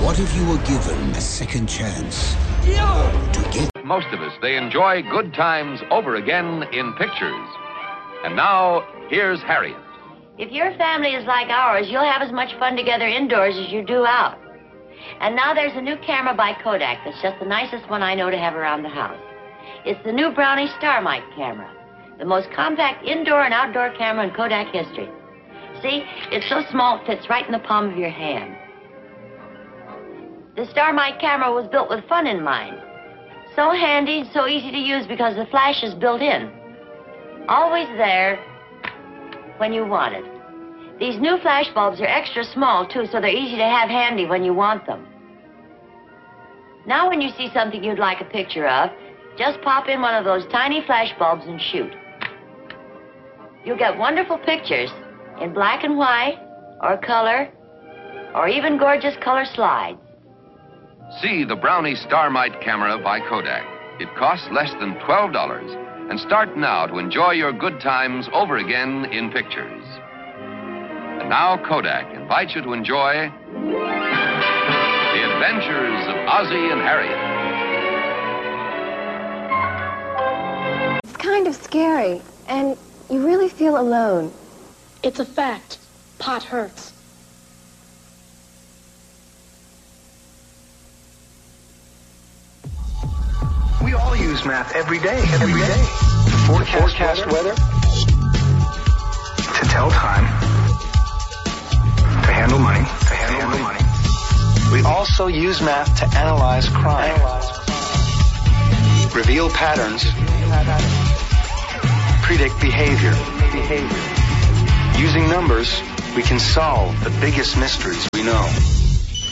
What if you were given a second chance to get... Most of us, they enjoy good times over again in pictures. And now, here's Harriet. If your family is like ours, you'll have as much fun together indoors as you do out. And now there's a new camera by Kodak that's just the nicest one I know to have around the house. It's the new Brownie Starmite camera, the most compact indoor and outdoor camera in Kodak history. See, it's so small it fits right in the palm of your hand. The Starmite camera was built with fun in mind. So handy and so easy to use because the flash is built in. Always there when you want it. These new flash bulbs are extra small, too, so they're easy to have handy when you want them. Now when you see something you'd like a picture of, just pop in one of those tiny flash bulbs and shoot. You'll get wonderful pictures in black and white, or color, or even gorgeous color slides. See the Brownie Starmite camera by Kodak. It costs less than $12. And start now to enjoy your good times over again in pictures. And now Kodak invites you to enjoy The Adventures of Ozzie and Harriet. It's kind of scary, and you really feel alone. It's a fact. Pot hurts. We all use math every day. To forecast weather. To tell time. To handle money. We also use math to analyze crime. Reveal patterns. Predict behavior. Using numbers, we can solve the biggest mysteries we know.